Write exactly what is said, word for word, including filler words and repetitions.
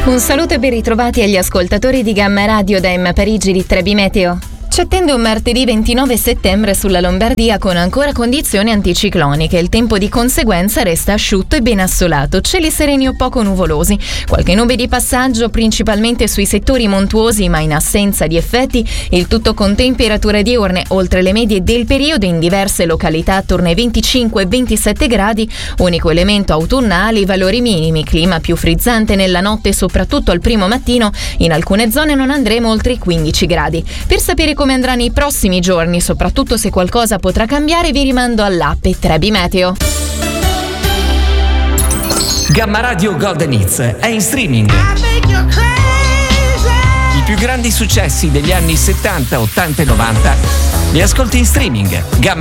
Un saluto e ben ritrovati agli ascoltatori di Gamma Radio da M Parigi di Trebi Meteo. Ci attende un martedì ventinove settembre sulla Lombardia con ancora condizioni anticicloniche. Il tempo di conseguenza resta asciutto e ben assolato, cieli sereni o poco nuvolosi. Qualche nube di passaggio principalmente sui settori montuosi, ma in assenza di effetti, il tutto con temperature diurne oltre le medie del periodo in diverse località attorno ai venticinque ventisette gradi, unico elemento autunnale i valori minimi, clima più frizzante nella notte soprattutto al primo mattino, in alcune zone non andremo oltre i quindici gradi. Per sapere come andrà nei prossimi giorni, soprattutto se qualcosa potrà cambiare, vi rimando all'app Trebi Meteo. Gamma Radio Golden Hits è in streaming. I più grandi successi degli anni settanta, ottanta e novanta li ascolti in streaming. Gamma